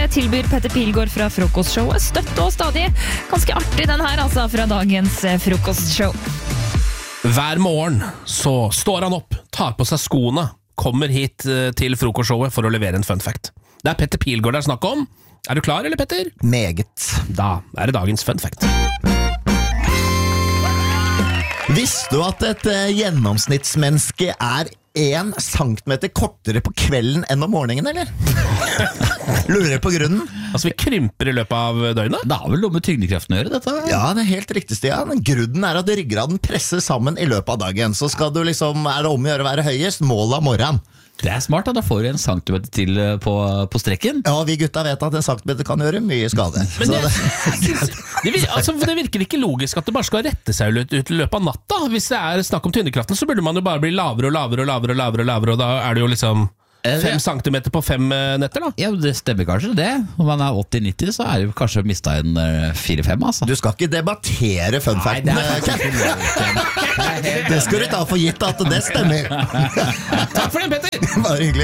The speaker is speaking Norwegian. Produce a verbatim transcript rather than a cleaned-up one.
tilbyr Petter Pilgaard fra frokostshowet støtt og stadig. Ganske artig den her, altså, fra dagens frokostshow. Hver morgen så står han opp, tar på seg skoene, kommer hit til frokostshowet for å levere en fun fact. Det er Petter Pilgaard det er snakk om. Er du klar, eller Petter? Meget. Da er det dagens fun fact. Visste du at et uh, gjennomsnittsmenneske er en centimeter kortere på kvelden enn om morgenen, eller? Lurer på grunnen? Altså, vi krymper i løpet av døgnet? Det har vel noe med tyngdekraften å gjøre, dette? Ja, det er helt riktig, Stian. Grunnen er at ryggraden presser sammen i løpet av dagen. Så skal du liksom, er det om å gjøre å være høyest, mål av morgenen. Det er smart, da. Da får du en centimeter til på, på strekken. Ja, vi gutta vet at en centimeter kan gjøre mye skade. Men det, det, det, vir, altså, det virker ikke logisk at det bare skal rette seg ut, ut i løpet av natta. Hvis det er snakk om tyngdekraften, så burde man jo bare bli lavere og lavere og lavere og lavere, og lavere, og da er det jo liksom fem centimeter på fem netter, da. Ja, det stemmer kanskje det. Om man er åtti nitti, så er det jo kanskje mistet en fire fem, altså. Du skal ikke debattere fun facten. Det, det skal du ta for gitt at det stemmer. Takk for den, Petter! Bare hyggelig.